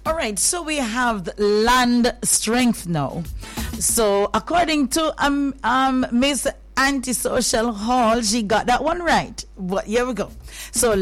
All right, so we have land strength now. So according to Miss Antisocial Hall, she got that one right. But here we go. So